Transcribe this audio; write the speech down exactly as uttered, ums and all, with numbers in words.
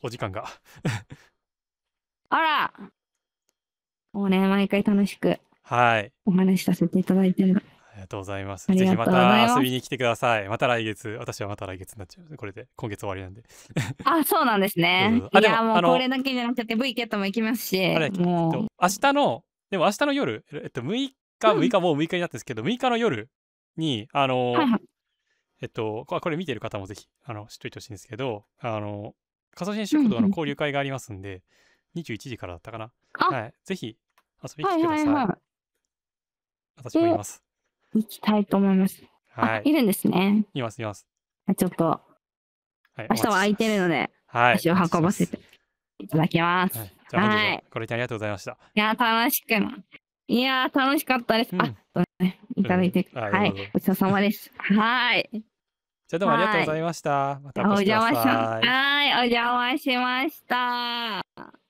お時間が。 あら。もうね、毎回楽しくはい。 お話しさせていただいてる。 ありがとうございます。 ありぜひまがとうございた遊ます。 びに来てください。また来月、私はまた来月になっちゃう。これで、今月終わりなんで。 あ、そうなんですね。 そうそうそう。あ、でも、 いや、もあのうこれだけじゃなくて ブイ ケットも行きますし、 あれ、えっと、 もう。 明日の、でも明日の夜、えっと、むいか、 うん。 むいか、もうむいかになってんですけど、むいかの夜に、あの、 はいはい。 えっと、ここれ見てる方もぜひ、あの、知っといてほしいんですけど、あの、仮想新うん、 食堂のふん。 交流会がありますんで、にじゅういちじからだったかな。 あ。 はい。ぜひ遊びに来はいてください。 はいはい。で、 私もいます。 行きたいと思います。あ、 はい。 いるんですね。 いますいます。 あ、ちょっとはい、お待ち明日は空いしてます。 てるので、 はい、 足をお待ちしてます。 運ばせていただきます。 はい。じゃあ本日ははい。 ご来店ありがとうございました。 いや、楽しくいや、楽しかったです。あ、 うん。 とね、いうん。 ただいて、 あ、どうはい、 ぞどうぞ。 ごちそうさまです。はい。 じゃ、どうもありがとうはい。 ございました。またおお越しくだ邪魔しまさい。 はい、お邪魔しました。